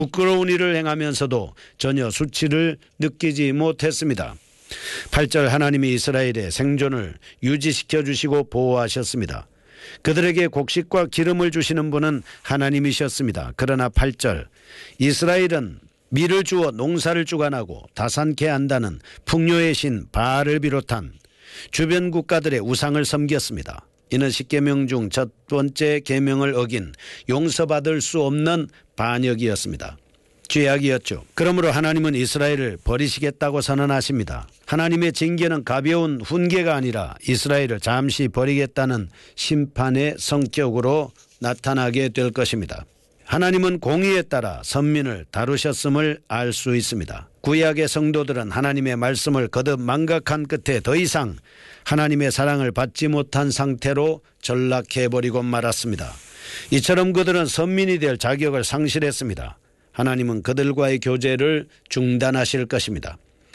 부끄러운 일을 행하면서도 전혀 수치를 느끼지 못했습니다. 8절 하나님이 이스라엘의 생존을 유지시켜 주시고 보호하셨습니다. 그들에게 곡식과 기름을 주시는 분은 하나님이셨습니다. 그러나 8절 이스라엘은 밀을 주어 농사를 주관하고 다산케 한다는 풍요의 신 바알을 비롯한 주변 국가들의 우상을 섬겼습니다. 이는 10계명 중 첫 번째 계명을 어긴 용서받을 수 없는 반역이었습니다. 죄악이었죠. 그러므로 하나님은 이스라엘을 버리시겠다고 선언하십니다. 하나님의 징계는 가벼운 훈계가 아니라 이스라엘을 잠시 버리겠다는 심판의 성격으로 나타나게 될 것입니다. 하나님은 공의에 따라 선민을 다루셨음을 알 수 있습니다. 구약의 성도들은 하나님의 말씀을 거듭 망각한 끝에 더 이상 하나님의 사랑을 받지 못한 상태로 전락해버리고 말았습니다. 이처럼 그들은 선민이 될 자격을 상실했습니다. 하나님은 그들과의 교제를 중단하실 것입니다.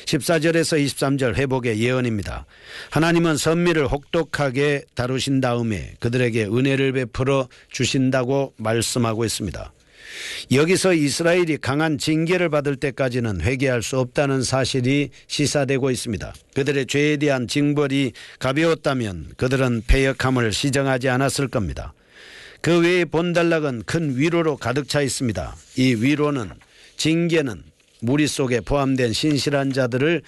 14절에서 23절 회복의 예언입니다. 하나님은 선민을 혹독하게 다루신 다음에 그들에게 은혜를 베풀어 주신다고 말씀하고 있습니다. 여기서 이스라엘이 강한 징계를 받을 때까지는 회개할 수 없다는 사실이 시사되고 있습니다. 그들의 죄에 대한 징벌이 가벼웠다면 그들은 패역함을 시정하지 않았을 겁니다. 그 외에 본단락은 큰 위로로 가득 차 있습니다. 이 위로는 징계는 무리 속에 포함된 신실한 자들을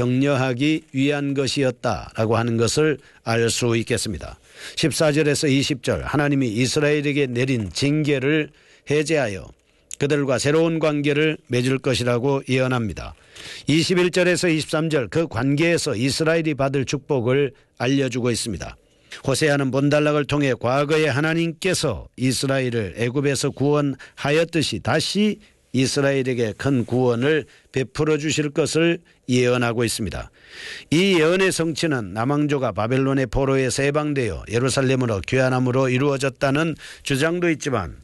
격려하기 위한 것이었다라고 하는 것을 알 수 있겠습니다. 14절에서 20절 하나님이 이스라엘에게 내린 징계를 해제하여 그들과 새로운 관계를 맺을 것이라고 예언합니다. 21절에서 23절 그 관계에서 이스라엘이 받을 축복을 알려주고 있습니다. 호세아는 본단락을 통해 과거에 하나님께서 이스라엘을 애굽에서 구원하였듯이 다시 이스라엘에게 큰 구원을 베풀어 주실 것을 예언하고 있습니다. 이 예언의 성취는 남왕조가 바벨론의 포로에서 해방되어 예루살렘으로 귀환함으로 이루어졌다는 주장도 있지만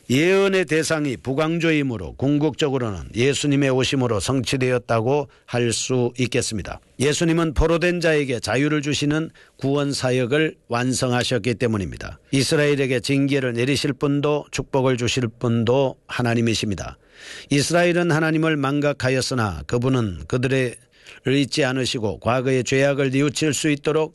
예언의 대상이 북왕조이므로 궁극적으로는 예수님의 오심으로 성취되었다고 할 수 있겠습니다. 예수님은 포로된 자에게 자유를 주시는 구원 사역을 완성하셨기 때문입니다. 이스라엘에게 징계를 내리실 분도 축복을 주실 분도 하나님이십니다. 이스라엘은 하나님을 망각하였으나 그분은 그들을 잊지 않으시고 과거의 죄악을 뉘우칠 수 있도록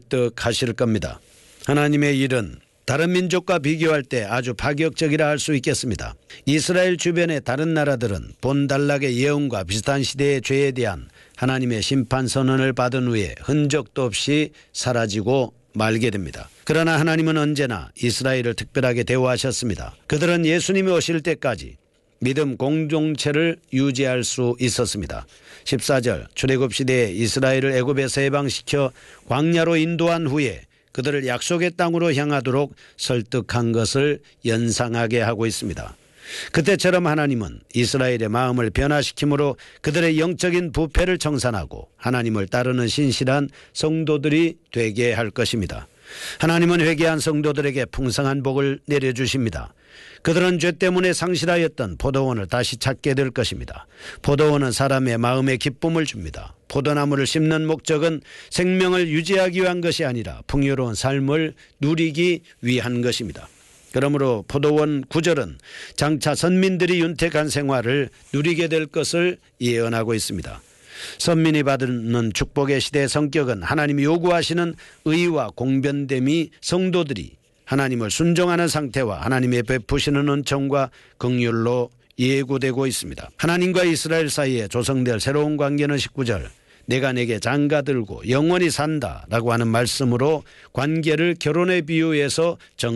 설득하실 겁니다. 하나님의 일은 다른 민족과 비교할 때 아주 파격적이라 할 수 있겠습니다. 이스라엘 주변의 다른 나라들은 본단락의 예언과 비슷한 시대의 죄에 대한 하나님의 심판 선언을 받은 후에 흔적도 없이 사라지고 말게 됩니다. 그러나 하나님은 언제나 이스라엘을 특별하게 대우하셨습니다. 그들은 예수님이 오실 때까지 믿음 공동체를 유지할 수 있었습니다. 14절 출애굽 시대에 이스라엘을 애굽에서 해방시켜 광야로 인도한 후에 그들을 약속의 땅으로 향하도록 설득한 것을 연상하게 하고 있습니다. 그때처럼 하나님은 이스라엘의 마음을 변화시킴으로 그들의 영적인 부패를 청산하고 하나님을 따르는 신실한 성도들이 되게 할 것입니다. 하나님은 회개한 성도들에게 풍성한 복을 내려주십니다. 그들은 죄 때문에 상실하였던 포도원을 다시 찾게 될 것입니다. 포도원은 사람의 마음에 기쁨을 줍니다. 포도나무를 심는 목적은 생명을 유지하기 위한 것이 아니라 풍요로운 삶을 누리기 위한 것입니다. 그러므로 포도원 9절은 장차 선민들이 윤택한 생활을 누리게 될 것을 예언하고 있습니다. 선민이 받는 축복의 시대의 성격은 하나님이 요구하시는 의와 공변됨이 성도들이 하나님을 순종하는 상태와 하나님의 베푸시는 은총과 긍휼로 예고되고 있습니다. 하나님과 이스라엘 사이에 조성될 새로운 관계는 19절 내가 내게 장가들고 영원히 산다라고 하는 말씀으로 관계를 결혼에 비유해서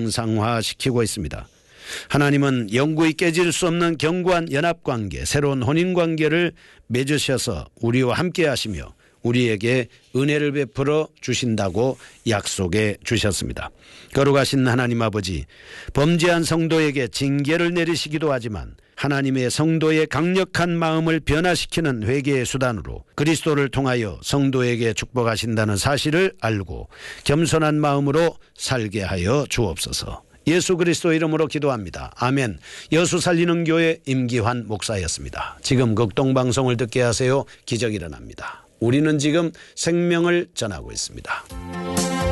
정상화시키고 있습니다. 하나님은 영구히 깨질 수 없는 견고한 연합관계, 새로운 혼인관계를 맺으셔서 우리와 함께 하시며 우리에게 은혜를 베풀어 주신다고 약속해 주셨습니다. 거룩하신 하나님 아버지, 범죄한 성도에게 징계를 내리시기도 하지만 하나님의 성도의 강력한 마음을 변화시키는 회개의 수단으로 그리스도를 통하여 성도에게 축복하신다는 사실을 알고 겸손한 마음으로 살게 하여 주옵소서. 예수 그리스도 이름으로 기도합니다. 아멘. 여수 살리는 교회 임기환 목사였습니다. 지금 극동방송을 듣게 하세요. 기적이 일어납니다. 우리는 지금 생명을 전하고 있습니다.